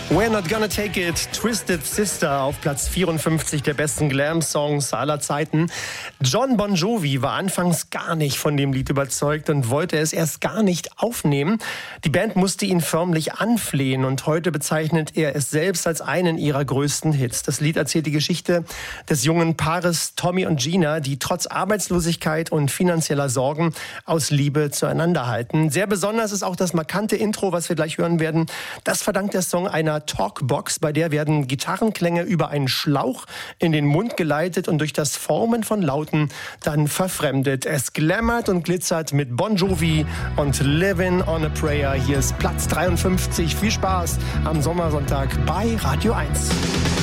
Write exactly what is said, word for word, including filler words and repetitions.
We're Not Gonna Take It, Twisted Sister auf Platz vierundfünfzig der besten Glam-Songs aller Zeiten. Jon Bon Jovi war anfangs gar nicht von dem Lied überzeugt und wollte es erst gar nicht aufnehmen. Die Band musste ihn förmlich anflehen und heute bezeichnet er es selbst als einen ihrer größten Hits. Das Lied erzählt die Geschichte des jungen Paares Tommy und Gina, die trotz Arbeitslosigkeit und finanzieller Sorgen aus Liebe zueinander halten. Sehr besonders ist auch das markante Intro, was wir gleich hören werden. Das verdankt der Song einer Talkbox, bei der werden Gitarrenklänge über einen Schlauch in den Mund geleitet und durch das Formen von Lauten dann verfremdet. Es glammert und glitzert mit Bon Jovi und Living on a Prayer. Hier ist Platz dreiundfünfzig. Viel Spaß am Sommersonntag bei Radio eins.